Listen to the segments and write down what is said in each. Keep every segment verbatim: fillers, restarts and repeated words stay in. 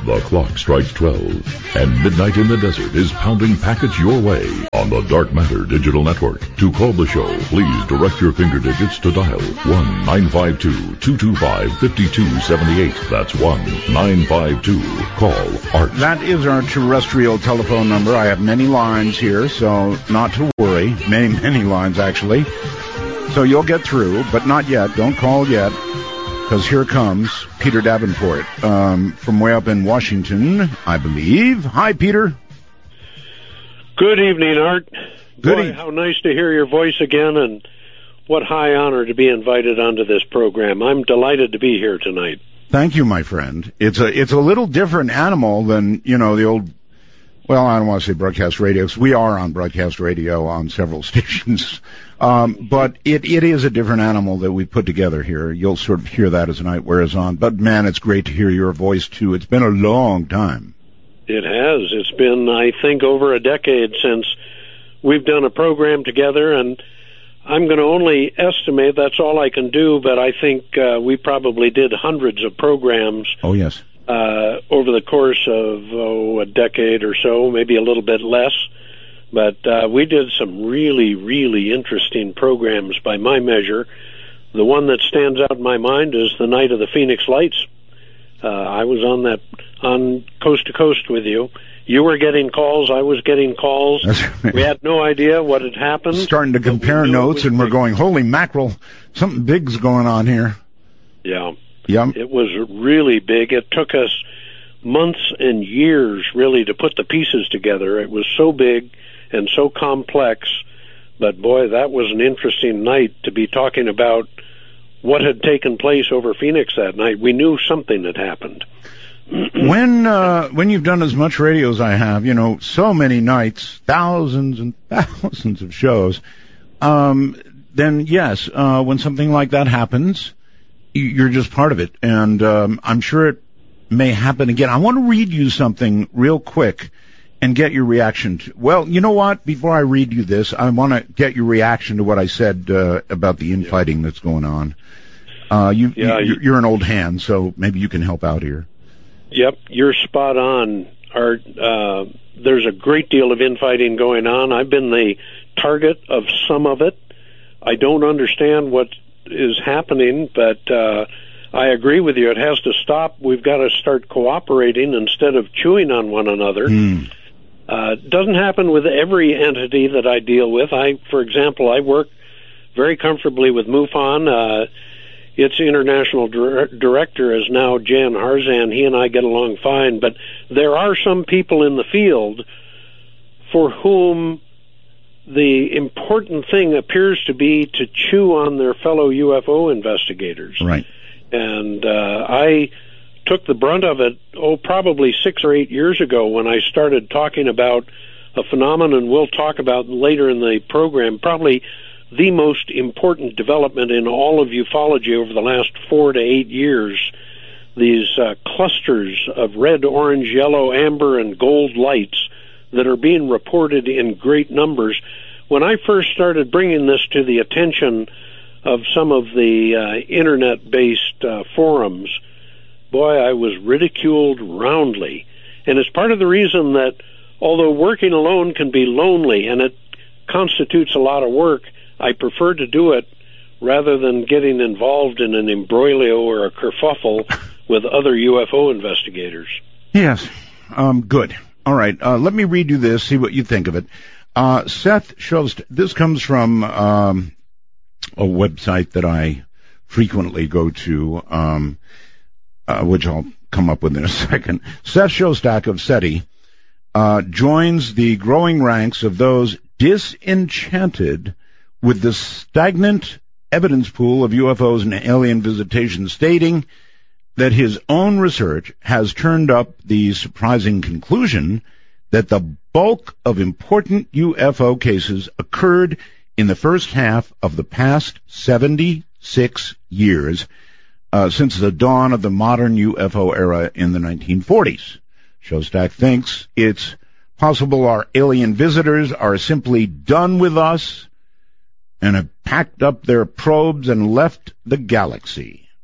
The clock strikes twelve, and midnight in the desert is pounding packets your way on the Dark Matter Digital Network. To call the show, please direct your finger digits to dial one nine five two, two two five, five two seven eight. That's one nine five two. Call Art. That is our terrestrial telephone number. I have many lines here, so not to worry. Many, many lines, actually. So you'll get through, but not yet. Don't call yet. Because here comes Peter Davenport um, from way up in Washington, I believe. Hi, Peter. Good evening, Art. Good Boy, evening. How nice to hear your voice again, and what high honor to be invited onto this program. I'm delighted to be here tonight. Thank you, my friend. It's a it's a little different animal than, you know, the old, well, I don't want to say broadcast radio, 'cause we are on broadcast radio on several stations. Um, but it, it is a different animal that we put together here. You'll sort of hear that as the night wears on. But, man, it's great to hear your voice, too. It's been a long time. It has. It's been, I think, over a decade since we've done a program together, and I'm going to only estimate, that's all I can do, but I think uh, we probably did hundreds of programs. Oh, yes. Uh, over the course of, oh, a decade or so, maybe a little bit less. But uh, we did some really, really interesting programs by my measure. The one that stands out in my mind is the night of the Phoenix Lights. Uh, I was on that, on Coast to Coast with you. You were getting calls, I was getting calls. Right. We had no idea what had happened. Starting to compare notes, and we're going, holy mackerel, something big's going on here. Yeah. Yeah. It was really big. It took us months and years, really, to put the pieces together. It was so big and so complex, but boy, that was an interesting night to be talking about what had taken place over Phoenix that night. We knew something had happened. When uh, when you've done as much radio as I have, you know, so many nights, thousands and thousands of shows, um, then yes, uh, when something like that happens, you're just part of it, and um, I'm sure it may happen again. I want to read you something real quick and get your reaction to, well, you know what? Before I read you this, I want to get your reaction to what I said uh, about the infighting that's going on. Uh, you, yeah, you, you're an old hand, so maybe you can help out here. Yep, you're spot on, Art. Uh, there's a great deal of infighting going on. I've been the target of some of it. I don't understand what is happening, but uh, I agree with you. It has to stop. We've got to start cooperating instead of chewing on one another. Mm. Uh, it doesn't happen with every entity that I deal with. I, for example, I work very comfortably with MUFON. Uh, its international dir- director is now Jan Harzan. He and I get along fine, but there are some people in the field for whom the important thing appears to be to chew on their fellow U F O investigators. Right. And uh, I took the brunt of it, oh, probably six or eight years ago when I started talking about a phenomenon we'll talk about later in the program, probably the most important development in all of ufology over the last four to eight years, these uh, clusters of red, orange, yellow, amber, and gold lights that are being reported in great numbers. When I first started bringing this to the attention of some of the uh, internet-based uh, forums, boy, I was ridiculed roundly. And it's part of the reason that although working alone can be lonely and it constitutes a lot of work, I prefer to do it rather than getting involved in an imbroglio or a kerfuffle with other U F O investigators. Yes. Um, good. All right. Uh, let me read you this, see what you think of it. Uh, Seth Shostak, this comes from um, a website that I frequently go to, um, uh, which I'll come up with in a second. Seth Shostak of SETI uh, joins the growing ranks of those disenchanted with the stagnant evidence pool of U F Os and alien visitation, stating that his own research has turned up the surprising conclusion that the bulk of important U F O cases occurred in the first half of the past seventy-six years, uh, since the dawn of the modern U F O era in the nineteen forties. Shostak thinks it's possible our alien visitors are simply done with us and have packed up their probes and left the galaxy.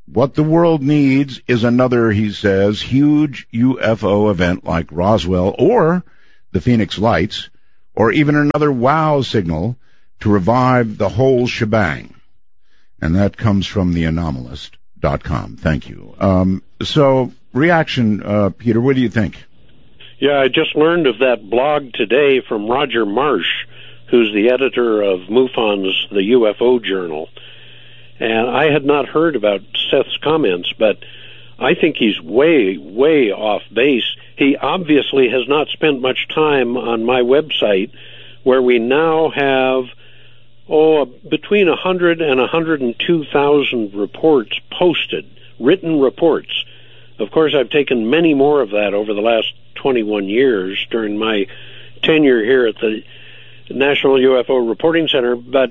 What the world needs is another, he says, huge U F O event like Roswell or the Phoenix Lights, or even another wow signal to revive the whole shebang. And that comes from the anomalist dot com. Thank you. Um, so, reaction, uh, Peter, what do you think? Yeah, I just learned of that blog today from Roger Marsh, who's the editor of MUFON's The U F O Journal. And I had not heard about Seth's comments, but I think he's way, way off base. He obviously has not spent much time on my website, where we now have, oh, between one hundred and one hundred two thousand reports posted, written reports. Of course, I've taken many more of that over the last twenty-one years during my tenure here at the National U F O Reporting Center, but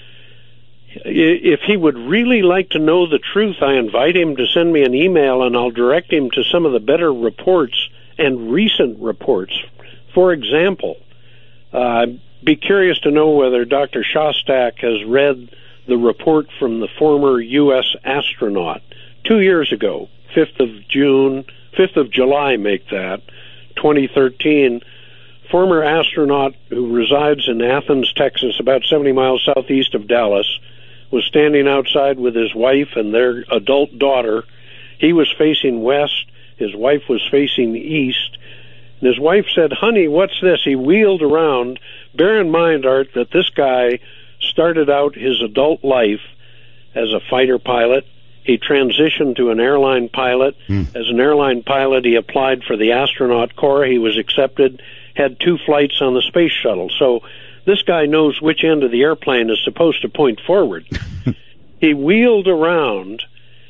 if he would really like to know the truth, I invite him to send me an email, and I'll direct him to some of the better reports and recent reports. For example, uh, I'd be curious to know whether Doctor Shostak has read the report from the former U S astronaut two years ago, fifth of June, fifth of July, make that, twenty thirteen. Former astronaut who resides in Athens, Texas, about seventy miles southeast of Dallas, was standing outside with his wife and their adult daughter. He was facing west, his wife was facing east, and his wife said, "Honey, what's this?" He wheeled around. Bear in mind, Art, that this guy started out his adult life as a fighter pilot. He transitioned to an airline pilot. Mm. As an airline pilot, he applied for the astronaut corps. He was accepted, had two flights on the space shuttle. So this guy knows which end of the airplane is supposed to point forward. He wheeled around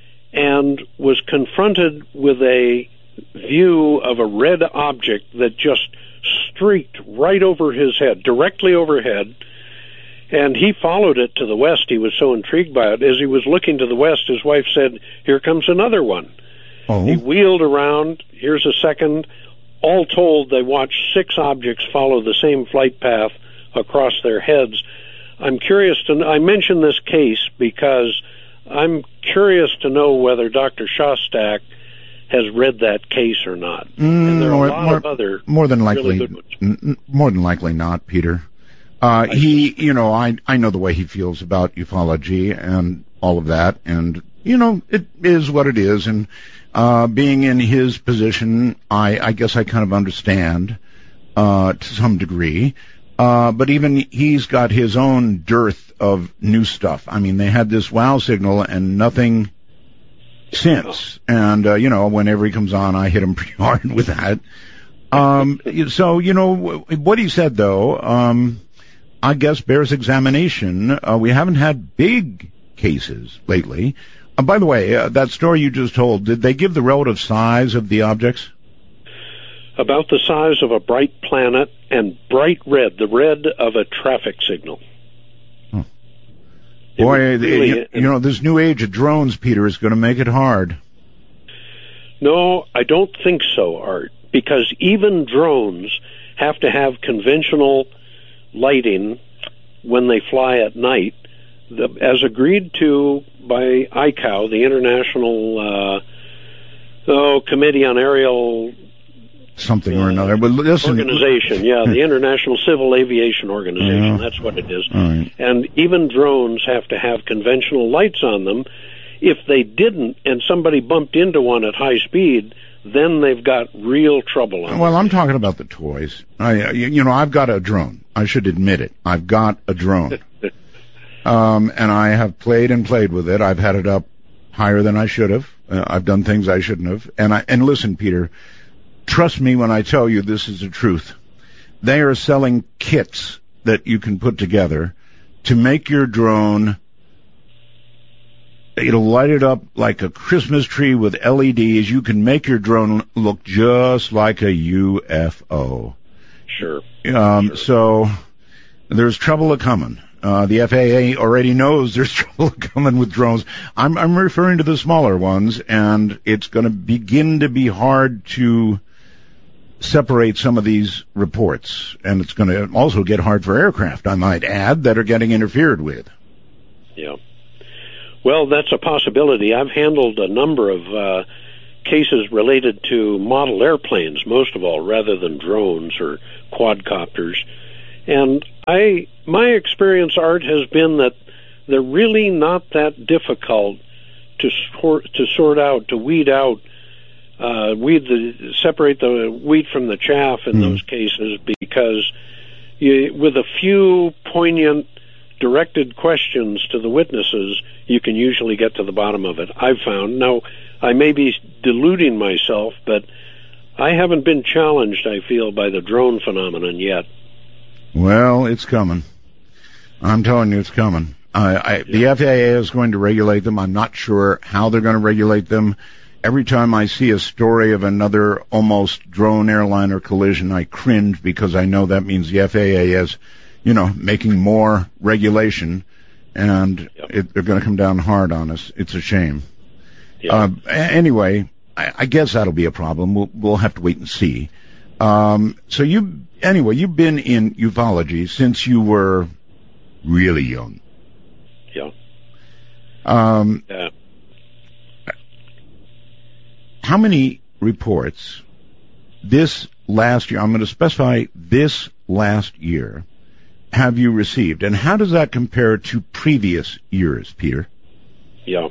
and was confronted with a view of a red object that just streaked right over his head, directly overhead, and he followed it to the west. He was so intrigued by it. As he was looking to the west, his wife said, "Here comes another one." Oh. He wheeled around. Here's a second. All told, they watched six objects follow the same flight path across their heads. I'm curious to, I mention this case because I'm curious to know whether Doctor Shostak has read that case or not. Mm, and there are more, a lot more, of other more than likely, really n- more than likely not, Peter. Uh, he, you know, I I know the way he feels about ufology and all of that, and you know, it is what it is. And uh, being in his position, I I guess I kind of understand uh, to some degree. Uh, but even he's got his own dearth of new stuff. I mean, they had this wow signal and nothing since. And, uh, you know, whenever he comes on, I hit him pretty hard with that. Um, so, you know, what he said, though, um, I guess bears examination. Uh, we haven't had big cases lately. Uh, by the way, uh, that story you just told, did they give the relative size of the objects? About the size of a bright planet and bright red, the red of a traffic signal. Oh. Boy, really, you, you know, this new age of drones, Peter, is going to make it hard. No, I don't think so, Art, because even drones have to have conventional lighting when they fly at night, the, as agreed to by I C A O, the International uh, oh, Committee on Aerial something or another. But listen, organization, yeah, the International Civil Aviation Organization, yeah. That's what it is. Right. And even drones have to have conventional lights on them. If they didn't, and somebody bumped into one at high speed, then they've got real trouble on Well, I'm talking about the toys. I, you know, I've got a drone. I should admit it. I've got a drone. um, and I have played and played with it. I've had it up higher than I should have. Uh, I've done things I shouldn't have. And I, and listen, Peter, trust me when I tell you this is the truth. They are selling kits that you can put together to make your drone. It'll light it up like a Christmas tree with L E Ds. You can make your drone look just like a U F O. Sure. Um, sure. So there's trouble a-coming. Uh, the F A A already knows there's trouble coming with drones. I'm, I'm referring to the smaller ones, and it's going to begin to be hard to separate some of these reports, and it's going to also get hard for aircraft, I might add, that are getting interfered with. Yeah. Well, that's a possibility. I've handled a number of uh, cases related to model airplanes, most of all, rather than drones or quadcopters. And I, my experience, Art, has been that they're really not that difficult to sort, to sort out, to weed out, uh, weed the, separate the wheat from the chaff in mm. those cases, because you, with a few poignant, directed questions to the witnesses, you can usually get to the bottom of it, I've found. Now, I may be deluding myself, but I haven't been challenged, I feel, by the drone phenomenon yet. Well, it's coming. I'm telling you, it's coming. I, I, yeah. The F A A is going to regulate them. I'm not sure how they're going to regulate them. Every time I see a story of another almost drone airliner collision, I cringe, because I know that means the F A A is, you know, making more regulation, and yep. it, they're going to come down hard on us. It's a shame. Yep. Uh, anyway, I, I guess that'll be a problem. We'll, we'll have to wait and see. Um, so you, anyway, you've been in ufology since you were really young. Yeah. Um, yeah. How many reports this last year, I'm going to specify this last year, have you received? And how does that compare to previous years, Peter? Yeah.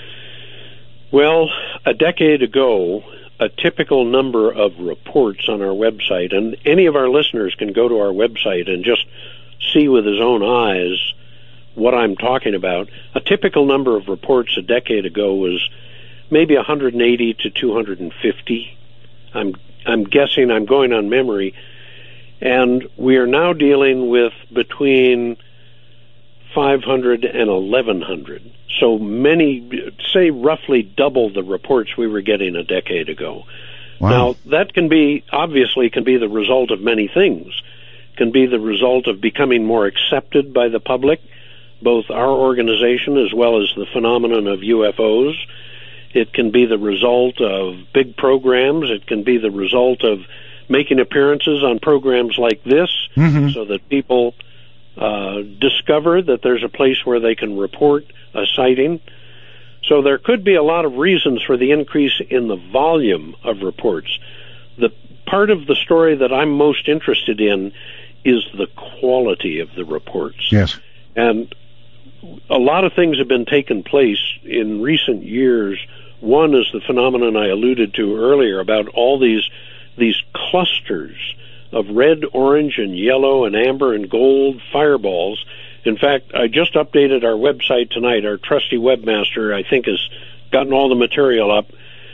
Well, a decade ago, a typical number of reports on our website, and any of our listeners can go to our website and just see with his own eyes what I'm talking about. A typical number of reports a decade ago was maybe one hundred eighty to two hundred fifty. I'm I'm guessing, I'm going on memory. And we are now dealing with between five hundred and eleven hundred. So many, say roughly double the reports we were getting a decade ago. Wow. Now, that can be, obviously can be the result of many things. Can be the result of becoming more accepted by the public, both our organization as well as the phenomenon of U F Os. It can be the result of big programs. It can be the result of making appearances on programs like this, mm-hmm. so that people uh, discover that there's a place where they can report a sighting. So there could be a lot of reasons for the increase in the volume of reports. The part of the story that I'm most interested in is the quality of the reports. Yes. And a lot of things have been taking place in recent years. One is the phenomenon I alluded to earlier about all these these clusters of red, orange, and yellow, and amber, and gold fireballs. In fact, I just updated our website tonight. Our trusty webmaster, I think, has gotten all the material up.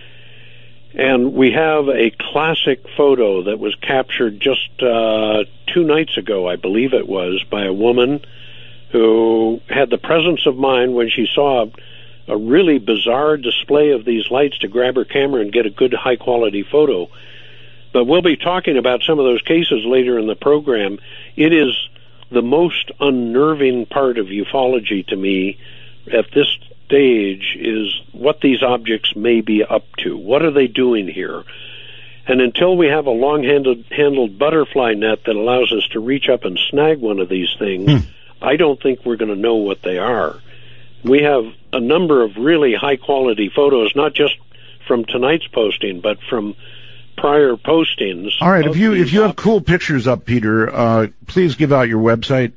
And we have a classic photo that was captured just uh, two nights ago, I believe it was, by a woman who had the presence of mind when she saw a, a really bizarre display of these lights to grab her camera and get a good high-quality photo. But we'll be talking about some of those cases later in the program. It is the most unnerving part of ufology to me at this stage, is what these objects may be up to. What are they doing here? And until we have a long-handled handled butterfly net that allows us to reach up and snag one of these things, hmm. I don't think we're going to know what they are. We have a number of really high-quality photos, not just from tonight's posting, but from prior postings. All right, if you if you have cool pictures up, Peter, uh, please give out your website.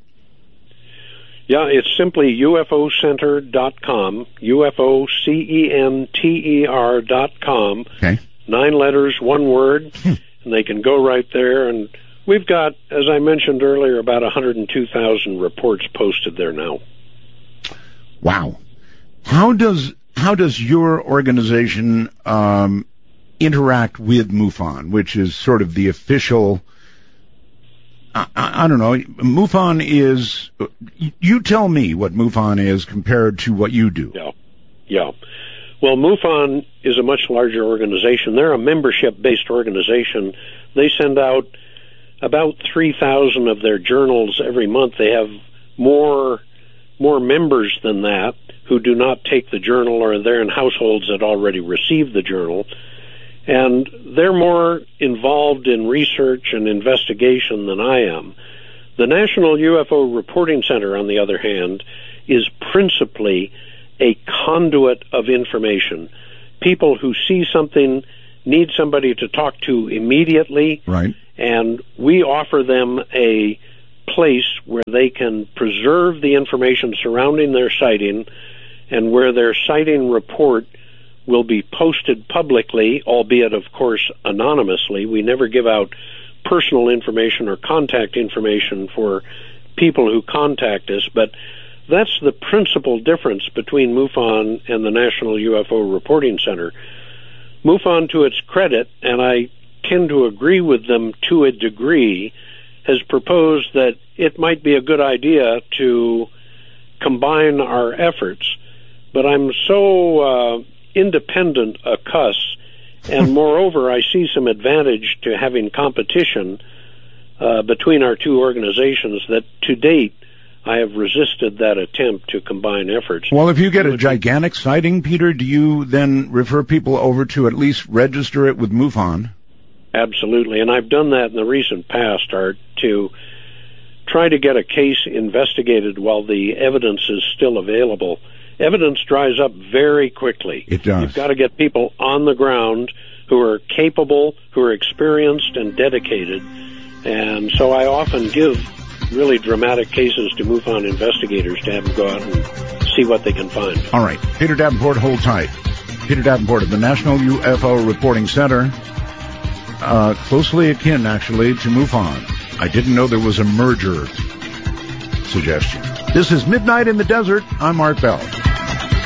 Yeah, it's simply U F O center dot com, U F O C E N T E R dot com. Okay. Nine letters, one word, and they can go right there. And we've got, as I mentioned earlier, about one hundred two thousand reports posted there now. Wow. How does how does your organization um, interact with MUFON, which is sort of the official? I, I, I don't know. MUFON is. You tell me what MUFON is compared to what you do. Yeah, yeah. Well, MUFON is a much larger organization. They're a membership-based organization. They send out about three thousand of their journals every month. They have more more members than that who do not take the journal, or they're in households that already receive the journal. And they're more involved in research and investigation than I am. The National U F O Reporting Center, on the other hand, is principally a conduit of information. People who see something need somebody to talk to immediately, right? And we offer them a place where they can preserve the information surrounding their sighting, and where their sighting report will be posted publicly, albeit, of course, anonymously. We never give out personal information or contact information for people who contact us, but that's the principal difference between MUFON and the National U F O Reporting Center. MUFON, to its credit, and I tend to agree with them to a degree, has proposed that it might be a good idea to combine our efforts. But I'm so uh, independent a cuss, and moreover, I see some advantage to having competition uh, between our two organizations that, to date, I have resisted that attempt to combine efforts. Well, if you get a gigantic sighting, Peter, do you then refer people over to at least register it with MUFON? Absolutely, and I've done that in the recent past, Art, to try to get a case investigated while the evidence is still available. Evidence dries up very quickly. It does. You've got to get people on the ground who are capable, who are experienced and dedicated, and so I often give really dramatic cases to MUFON investigators to have them go out and see what they can find. All right. Peter Davenport, hold tight. Peter Davenport of the National U F O Reporting Center, uh, closely akin, actually, to MUFON. I didn't know there was a merger suggestion. This is Midnight in the Desert. I'm Art Bell.